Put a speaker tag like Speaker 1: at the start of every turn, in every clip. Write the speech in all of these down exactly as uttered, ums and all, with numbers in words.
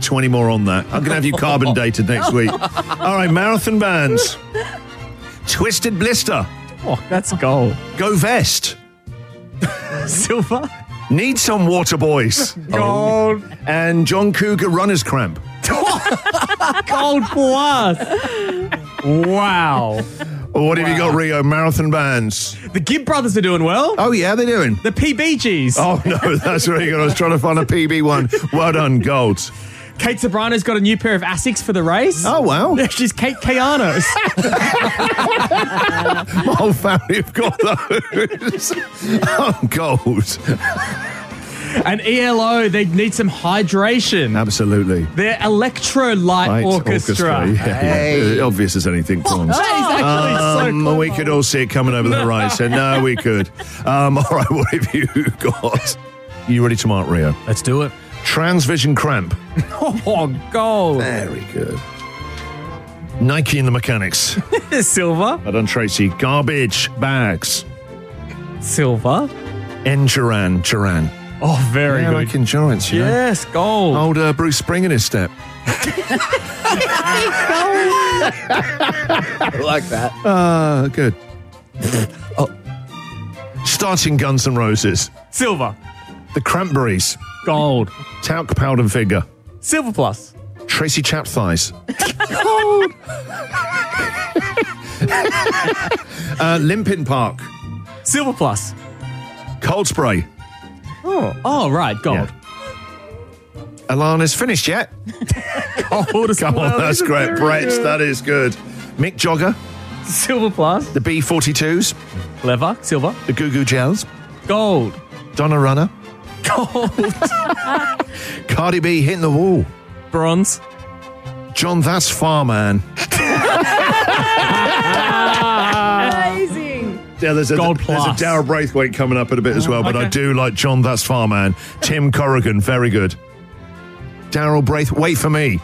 Speaker 1: twenty more on that. I'm going to have you carbon dated next week. All right, marathon bands. Twisted Blister.
Speaker 2: Oh, that's gold.
Speaker 1: Go Vest.
Speaker 2: Silver.
Speaker 1: Need Some Water Boys.
Speaker 2: Gold.
Speaker 1: And John Cougar Runner's Cramp.
Speaker 2: Gold plus. Wow.
Speaker 1: Well, what have you
Speaker 2: Wow.
Speaker 1: got, Rio? Marathon bands.
Speaker 2: The Gibb brothers are doing well.
Speaker 1: Oh, yeah, they're doing.
Speaker 2: The P B Gs.
Speaker 1: Oh, no, that's really good. I was trying to find a P B one. Well done, Golds.
Speaker 2: Kate Sobrano's got a new pair of Asics for the race.
Speaker 1: Oh, wow.
Speaker 2: She's Kate Keanos.
Speaker 1: My whole family have got those. Oh, Gold.
Speaker 2: And E L O, they need some hydration.
Speaker 1: Absolutely.
Speaker 2: They're Electrolyte
Speaker 1: Right,
Speaker 2: Orchestra.
Speaker 1: Yeah,
Speaker 3: Hey.
Speaker 1: yeah. Obvious as anything, Fonz.
Speaker 2: That is actually so
Speaker 1: Um,
Speaker 2: cool.
Speaker 1: we could all see it coming over the horizon. No, we could. Um, all right, what have you got? You ready to mark, Rio?
Speaker 2: Let's do it.
Speaker 1: Transvision Cramp.
Speaker 2: Oh, gold.
Speaker 1: Very good. Nike and the Mechanics.
Speaker 2: Silver.
Speaker 1: I done Tracy. Garbage Bags.
Speaker 2: Silver.
Speaker 1: Enduran Duran.
Speaker 2: Oh, very
Speaker 1: Yeah,
Speaker 2: good.
Speaker 1: like endurance, you know.
Speaker 2: Yes, gold.
Speaker 1: Old uh, Bruce Spring in his step.
Speaker 3: I like that.
Speaker 1: Ah, good. oh. Starting Guns N' Roses.
Speaker 2: Silver.
Speaker 1: The Cranberries.
Speaker 2: Gold.
Speaker 1: Talc Powder Figure.
Speaker 2: Silver plus.
Speaker 1: Tracy Chap Thighs. uh, Limpin Park.
Speaker 2: Silver plus.
Speaker 1: Cold Spray.
Speaker 2: Oh, oh right, gold.
Speaker 1: Alana's finished yet?
Speaker 2: Gold as
Speaker 1: Come
Speaker 2: well.
Speaker 1: on, that's
Speaker 2: These are
Speaker 1: great.
Speaker 2: very
Speaker 1: Brett,
Speaker 2: good.
Speaker 1: that is good. Mick Jogger.
Speaker 2: Silver plus.
Speaker 1: The B forty-twos.
Speaker 2: Clever. Silver.
Speaker 1: The Goo Goo Gels.
Speaker 2: Gold.
Speaker 1: Donna Runner.
Speaker 2: Gold.
Speaker 1: Cardi B hitting the wall.
Speaker 2: Bronze.
Speaker 1: John That's Farman.
Speaker 4: Amazing.
Speaker 1: Yeah, there's a,
Speaker 2: Gold
Speaker 1: there's
Speaker 2: plus.
Speaker 1: a Darryl Braithwaite coming up in a bit as well, but I
Speaker 2: okay.
Speaker 1: do like John That's Farman. Tim Corrigan, very good. Darryl Braithwaite, wait for me.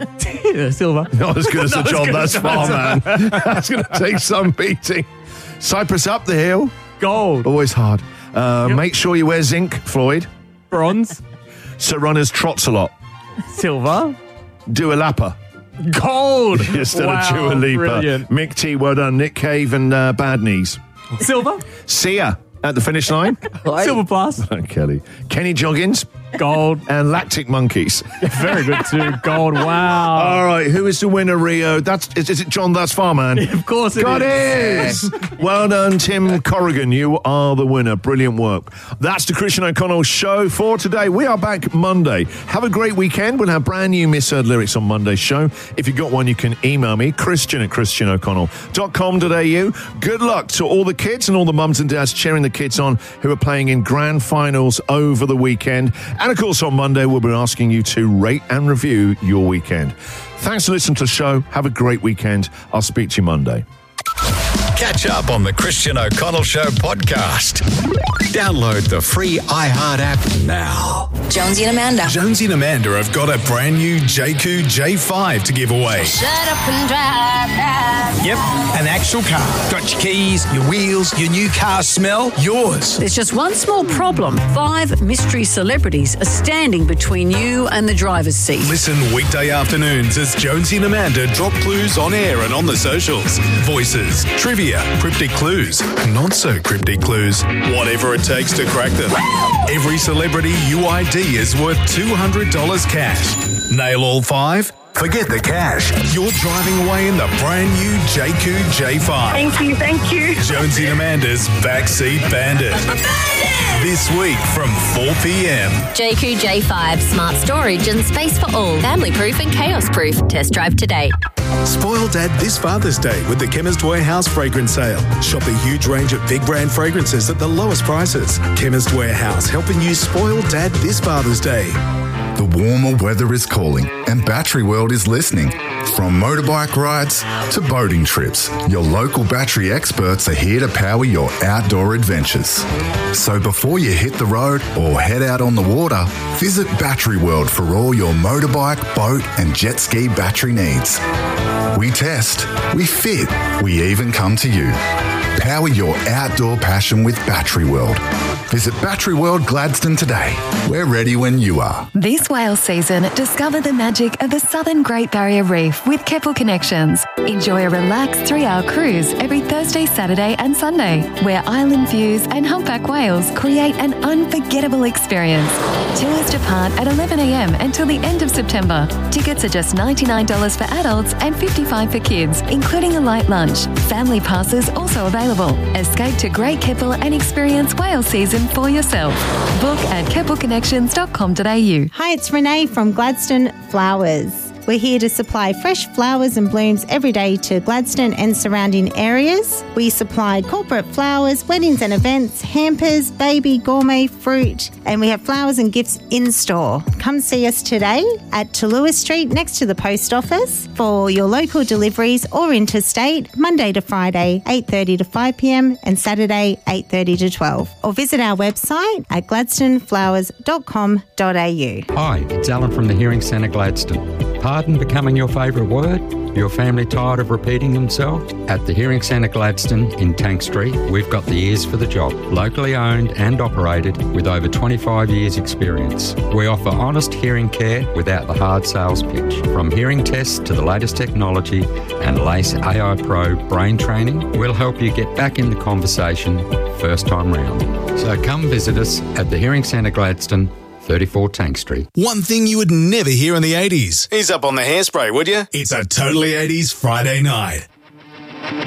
Speaker 2: Silver.
Speaker 1: Not as good as the
Speaker 2: Not as
Speaker 1: John
Speaker 2: good
Speaker 1: That's
Speaker 2: as John
Speaker 1: Farman. That's going to take some beating. Cypress Up the Hill,
Speaker 2: Gold.
Speaker 1: always hard. Uh,
Speaker 2: Yep.
Speaker 1: Make sure you wear zinc, Floyd.
Speaker 2: Bronze.
Speaker 1: So runners trots a lot.
Speaker 2: Silver.
Speaker 1: Dua Lipa.
Speaker 2: Gold.
Speaker 1: Instead
Speaker 2: wow,
Speaker 1: of Dua Lipa.
Speaker 2: Brilliant.
Speaker 1: Mick T, well done. Nick Cave and uh, Bad Knees.
Speaker 2: Silver.
Speaker 1: Sia at the finish line.
Speaker 2: Silver plus.
Speaker 1: Kelly. Kenny Joggins
Speaker 2: Gold.
Speaker 1: and Lactic Monkeys.
Speaker 2: Very good too. Gold. Wow.
Speaker 1: All right, who is the winner, Rio? That's is, is it John That's Farman?
Speaker 2: Of course it
Speaker 1: God
Speaker 2: is.
Speaker 1: is. Well done, Tim Corrigan. You are the winner. Brilliant work. That's the Christian O'Connell show for today. We are back Monday. Have a great weekend. We'll have brand new misheard lyrics on Monday's show. If you've got one, you can email me, Christian at christian o'connell dot com dot a u. Good luck to all the kids and all the mums and dads cheering the kids on who are playing in grand finals over the weekend. And of course, on Monday, we'll be asking you to rate and review your weekend. Thanks for listening to the show. Have a great weekend. I'll speak to you Monday.
Speaker 5: Catch up on the Christian O'Connell Show podcast. Download the free iHeart app now.
Speaker 6: Jonesy and Amanda.
Speaker 7: Jonesy and Amanda have got a brand new J Q J five to give away.
Speaker 6: Shut up and drive now.
Speaker 7: Yep, an actual car. Got your keys, your wheels, your new car smell, yours.
Speaker 8: There's just one small problem. Five mystery celebrities are standing between you and the driver's seat.
Speaker 7: Listen weekday afternoons as Jonesy and Amanda drop clues on air and on the socials. Voices, trivia, cryptic clues, not so cryptic clues, whatever it takes to crack them. Every celebrity U I D is worth two hundred dollars cash. Nail all five? Forget the cash. You're driving away in the brand new J Q J five.
Speaker 4: Thank you, thank you.
Speaker 7: Jonesy and Amanda's Backseat Bandit. This week from four p.m.
Speaker 6: J Q J five, smart storage and space for all. Family proof and chaos proof. Test drive today.
Speaker 7: Spoil Dad this Father's Day with the Chemist Warehouse fragrance sale. Shop a huge range of big brand fragrances at the lowest prices. Chemist Warehouse, helping you spoil Dad this Father's Day.
Speaker 9: The warmer weather is calling and Battery World is listening. From motorbike rides to boating trips, your local battery experts are here to power your outdoor adventures. So before you hit the road or head out on the water, visit Battery World for all your motorbike, boat and jet ski battery needs. We test, we fit, we even come to you. Power your outdoor passion with Battery World. Visit Battery World Gladstone today. We're ready when you are.
Speaker 3: This whale season, discover the magic of the Southern Great Barrier Reef with Keppel Connections. Enjoy a relaxed three-hour cruise every Thursday, Saturday and Sunday, where island views and humpback whales create an unforgettable experience. Tours depart at eleven a m until the end of September. Tickets are just ninety-nine dollars for adults and fifty-five dollars for kids, including a light lunch. Family passes also available. Escape to Great Keppel and experience whale season for yourself. Book at keppel connections dot com dot a u.
Speaker 4: Hi, it's Renee from Gladstone Flowers. We're here to supply fresh flowers and blooms every day to Gladstone and surrounding areas. We supply corporate flowers, weddings and events, hampers, baby, gourmet, fruit, and we have flowers and gifts in store. Come see us today at Talua Street next to the post office for your local deliveries or interstate, Monday to Friday, eight thirty to five p m and Saturday, eight thirty to twelve. Or visit our website at gladstone flowers dot com dot a u.
Speaker 10: Hi, it's Alan from the Hearing Centre Gladstone. Pardon becoming your favourite word? Your family tired of repeating themselves? At the Hearing Centre Gladstone in Tank Street, we've got the ears for the job. Locally owned and operated with over twenty-five years experience. We offer honest hearing care without the hard sales pitch. From hearing tests to the latest technology and LACE A I Pro brain training, we'll help you get back in the conversation first time round. So come visit us at the Hearing Centre Gladstone, thirty-four Tank Street.
Speaker 7: One thing you would never hear in the eighties. Ease up on the hairspray, would you? It's a totally eighties Friday night.